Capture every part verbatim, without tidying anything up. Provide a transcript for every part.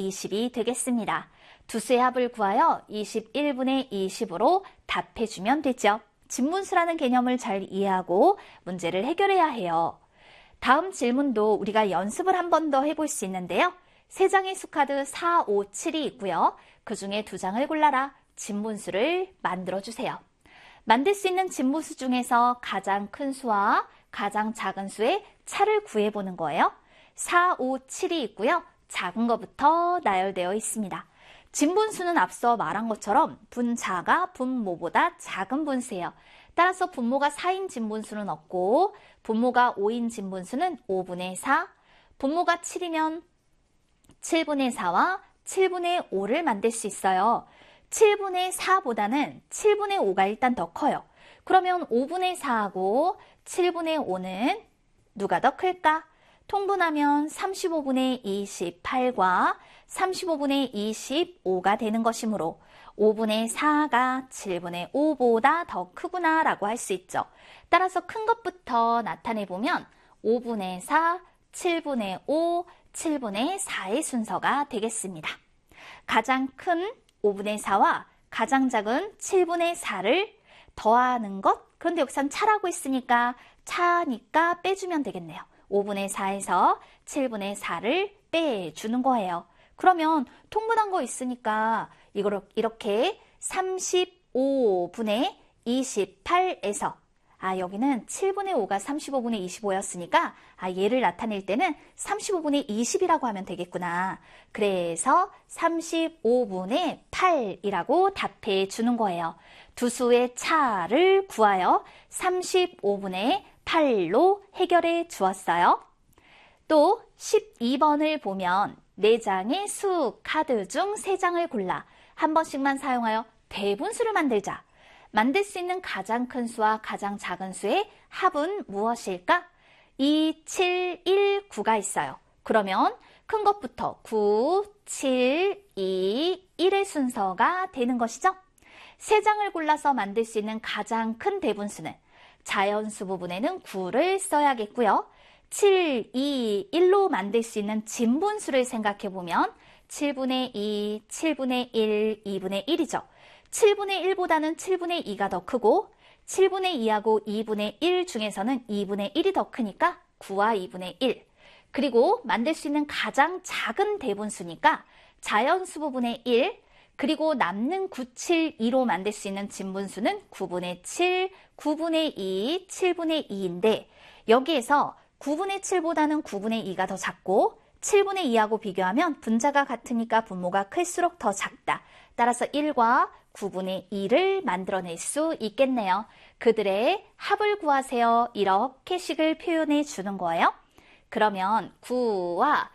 이십이 되겠습니다. 두 수의 합을 구하여 이십일 분의 이십으로 답해주면 되죠. 진분수라는 개념을 잘 이해하고 문제를 해결해야 해요. 다음 질문도 우리가 연습을 한 번 더 해볼 수 있는데요. 세 장의 수카드 사, 오, 칠이 있고요. 그 중에 두 장을 골라라. 진분수를 만들어주세요. 만들 수 있는 진분수 중에서 가장 큰 수와 가장 작은 수의 차를 구해보는 거예요. 사, 오, 칠이 있고요. 작은 것부터 나열되어 있습니다. 진분수는 앞서 말한 것처럼 분자가 분모보다 작은 분수예요. 따라서 분모가 사인 진분수는 없고 분모가 오인 진분수는 오분의 사, 분모가 칠이면 칠분의 사와 칠분의 오를 만들 수 있어요. 칠분의 사보다는 칠분의 오가 일단 더 커요. 그러면 오분의 사하고 칠분의 오는 누가 더 클까? 통분하면 삼십오분의 이십팔과 삼십오분의 이십오가 되는 것이므로 오분의 사가 칠분의 오보다 더 크구나 라고 할 수 있죠. 따라서 큰 것부터 나타내보면 오분의 사, 칠분의 오, 칠분의 사의 순서가 되겠습니다. 가장 큰 오분의 사와 가장 작은 칠분의 사를 더하는 것, 그런데 여기선 차라고 있으니까 차니까 빼주면 되겠네요. 오분의 사에서 칠분의 사를 빼주는 거예요. 그러면 통분한 거 있으니까 이걸 이렇게 삼십오분의 이십팔에서 아 여기는 칠분의 오가 삼십오분의 이십오였으니까 아 얘를 나타낼 때는 삼십오분의 이십이라고 하면 되겠구나. 그래서 삼십오분의 팔이라고 답해 주는 거예요. 두 수의 차를 구하여 삼십오분의 팔로 해결해 주었어요. 또 십이 번을 보면 네 장의 수 카드 중 세 장을 골라 한 번씩만 사용하여 대분수를 만들자. 만들 수 있는 가장 큰 수와 가장 작은 수의 합은 무엇일까? 이, 칠, 일, 구가 있어요. 그러면 큰 것부터 구, 칠, 이, 일의 순서가 되는 것이죠. 세 장을 골라서 만들 수 있는 가장 큰 대분수는 자연수 부분에는 구를 써야겠고요. 칠, 이, 일로 만들 수 있는 진분수를 생각해보면 칠분의 이, 칠분의 일, 이분의 일이죠. 칠분의 일보다는 칠분의 이가 더 크고 칠분의 이하고 이분의 일 중에서는 이분의 일이 더 크니까 구와 이분의 일. 그리고 만들 수 있는 가장 작은 대분수니까 자연수 부분의 일, 그리고 남는 구, 칠, 이로 만들 수 있는 진분수는 구분의 칠, 구분의 이, 칠분의 이인데 여기에서 구분의 칠보다는 구분의 이가 더 작고 칠분의 이하고 비교하면 분자가 같으니까 분모가 클수록 더 작다. 따라서 일과 구분의 이를 만들어낼 수 있겠네요. 그들의 합을 구하세요. 이렇게 식을 표현해 주는 거예요. 그러면 구와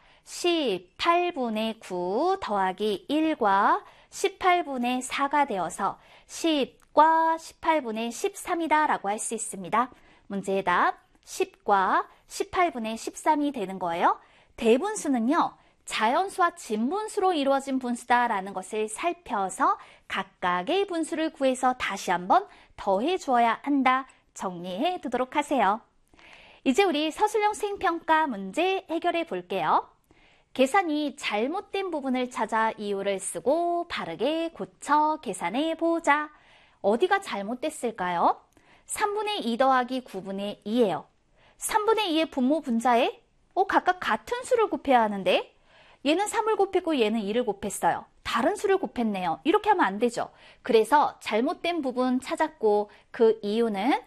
십팔분의 구 더하기 일과 십팔분의 사가 되어서 십과 십팔분의 십삼이다 라고 할 수 있습니다. 문제의 답 십과 십팔분의 십삼이 되는 거예요. 대분수는요. 자연수와 진분수로 이루어진 분수다라는 것을 살펴서 각각의 분수를 구해서 다시 한번 더해 주어야 한다. 정리해 두도록 하세요. 이제 우리 서술형 수행평가 문제 해결해 볼게요. 계산이 잘못된 부분을 찾아 이유를 쓰고 바르게 고쳐 계산해 보자. 어디가 잘못됐을까요? 삼분의 이 더하기 구분의 이예요. 삼분의 이의 분모 분자에 어, 각각 같은 수를 곱해야 하는데 얘는 삼을 곱했고 얘는 이를 곱했어요. 다른 수를 곱했네요. 이렇게 하면 안 되죠. 그래서 잘못된 부분 찾았고 그 이유는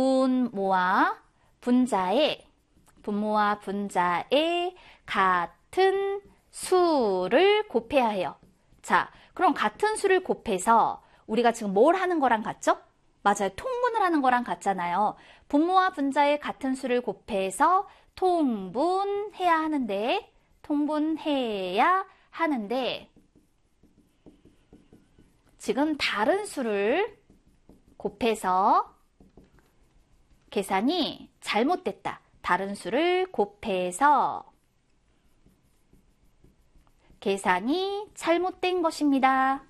분모와 분자의 분모와 분자의 같은 수를 곱해야 해요. 자, 그럼 같은 수를 곱해서 우리가 지금 뭘 하는 거랑 같죠? 맞아요. 통분을 하는 거랑 같잖아요. 분모와 분자의 같은 수를 곱해서 통분해야 하는데 통분해야 하는데 지금 다른 수를 곱해서 계산이 잘못됐다. 다른 수를 곱해서 계산이 잘못된 것입니다.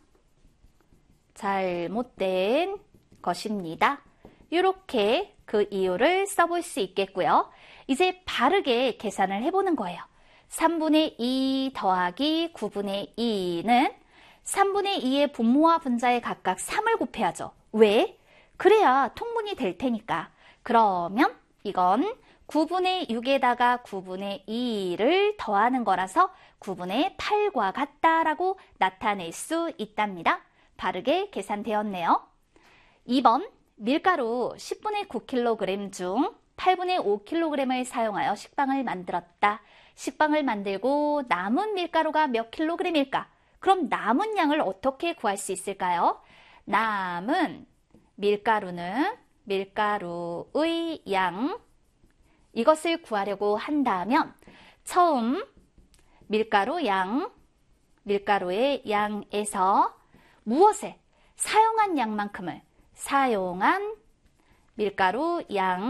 잘못된 것입니다. 이렇게 그 이유를 써볼 수 있겠고요. 이제 바르게 계산을 해보는 거예요. 삼분의 이 더하기 구분의 이는 삼분의 이의 분모와 분자에 각각 삼을 곱해야죠. 왜? 그래야 통분이 될 테니까. 그러면 이건 구분의 육에다가 구분의 이를 더하는 거라서 구분의 팔과 같다라고 나타낼 수 있답니다. 바르게 계산되었네요. 이 번 밀가루 십분의 구 킬로그램 중 팔분의 오 킬로그램을 사용하여 식빵을 만들었다. 식빵을 만들고 남은 밀가루가 몇 킬로그램일까? 그럼 남은 양을 어떻게 구할 수 있을까요? 남은 밀가루는 밀가루의 양, 이것을 구하려고 한다면 처음 밀가루 양, 밀가루의 양에서 무엇을? 사용한 양만큼을 사용한 밀가루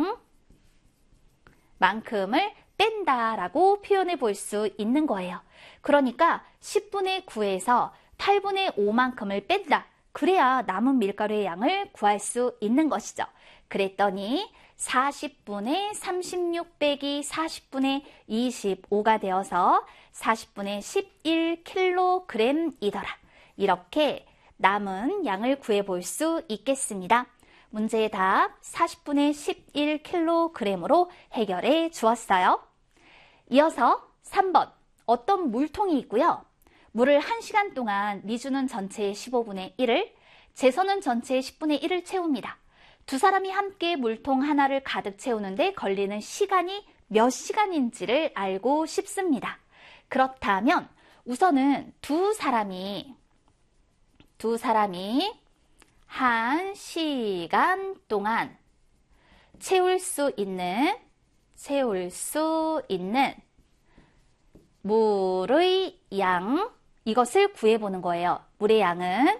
양만큼을 뺀다라고 표현해 볼 수 있는 거예요. 그러니까 십분의 구에서 팔분의 오만큼을 뺀다. 그래야 남은 밀가루의 양을 구할 수 있는 것이죠. 그랬더니 사십분의 삼십육 빼기 사십분의 이십오가 되어서 사십분의 십일 킬로그램이더라. 이렇게 남은 양을 구해볼 수 있겠습니다. 문제의 답 사십분의 십일 킬로그램으로 해결해 주었어요. 이어서 삼 번 어떤 물통이 있고요. 물을 한 시간 동안 미주는 전체의 십오분의 일을, 재선은 전체의 십분의 일을 채웁니다. 두 사람이 함께 물통 하나를 가득 채우는데 걸리는 시간이 몇 시간인지를 알고 싶습니다. 그렇다면 우선은 두 사람이 두 사람이 한 시간 동안 채울 수 있는 채울 수 있는 물의 양, 이것을 구해보는 거예요. 물의 양은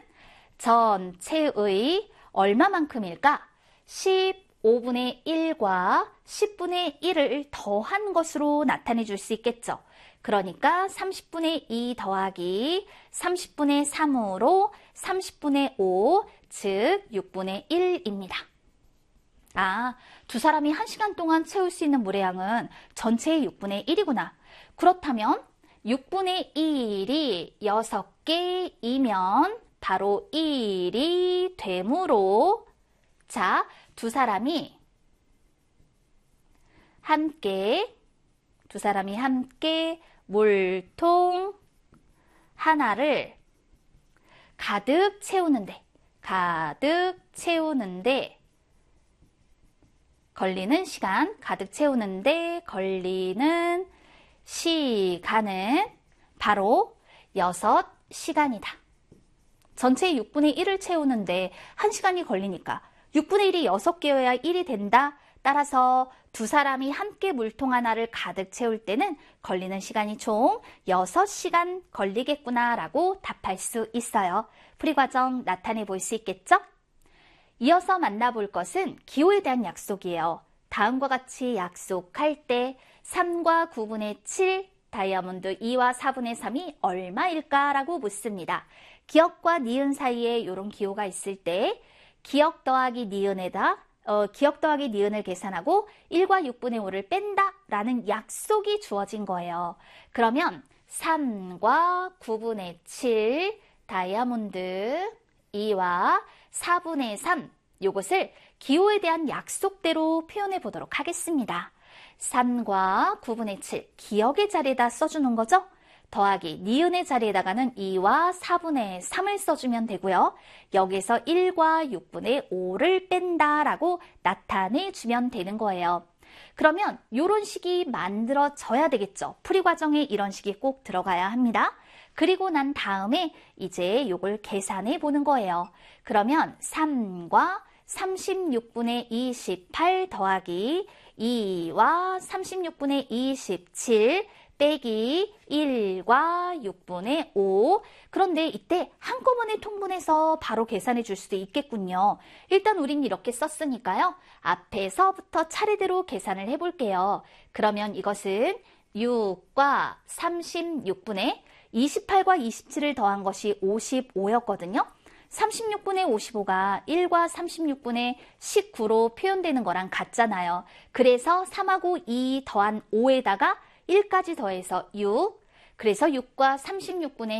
전체의 얼마만큼일까? 십오분의 일과 십분의 일을 더한 것으로 나타내 줄 수 있겠죠. 그러니까 삼십분의 이 더하기 삼십분의 삼으로 삼십분의 오, 즉 육분의 일입니다. 아, 두 사람이 한 시간 동안 채울 수 있는 물의 양은 전체의 육분의 일이구나. 그렇다면 육분의 일이 여섯 개이면 바로 일이 되므로, 자, 두 사람이 함께 두 사람이 함께 물통 하나를 가득 채우는데 가득 채우는데 걸리는 시간, 가득 채우는데 걸리는 시간은 바로 여섯 시간이다. 전체 육분의 일을 채우는데 한 시간이 걸리니까 육분의 일이 여섯 개여야 일이 된다. 따라서 두 사람이 함께 물통 하나를 가득 채울 때는 걸리는 시간이 총 여섯 시간 걸리겠구나 라고 답할 수 있어요. 풀이 과정 나타내 볼 수 있겠죠? 이어서 만나볼 것은 기호에 대한 약속이에요. 다음과 같이 약속할 때 삼과 구분의 칠, 다이아몬드 이와 사분의 삼이 얼마일까? 라고 묻습니다. 기역과 니은 사이에 이런 기호가 있을 때 기역 더하기 니은에다 어, 기역 더하기 니은을 계산하고 일과 육분의 오를 뺀다 라는 약속이 주어진 거예요. 그러면 삼과 구분의 칠, 다이아몬드 이와 사분의 삼, 이것을 기호에 대한 약속대로 표현해 보도록 하겠습니다. 삼과 구분의 칠, 기역의 자리에다 써주는 거죠. 더하기 니은의 자리에다가는 이와 사분의 삼을 써주면 되고요. 여기서 일과 육분의 오를 뺀다라고 나타내주면 되는 거예요. 그러면 이런 식이 만들어져야 되겠죠. 풀이 과정에 이런 식이 꼭 들어가야 합니다. 그리고 난 다음에 이제 이걸 계산해 보는 거예요. 그러면 삼과 삼십육분의 이십팔 더하기 이와 삼십육분의 이십칠 빼기 일과 육분의 오. 그런데 이때 한꺼번에 통분해서 바로 계산해 줄 수도 있겠군요. 일단 우린 이렇게 썼으니까요. 앞에서부터 차례대로 계산을 해볼게요. 그러면 이것은 육과 삼십육분의 이십팔과 이십칠을 더한 것이 오십오였거든요. 삼십육분의 오십오가 일과 삼십육분의 십구로 표현되는 거랑 같잖아요. 그래서 삼하고 이 더한 오에다가 일까지 더해서 육. 그래서 육과 삼십육 분의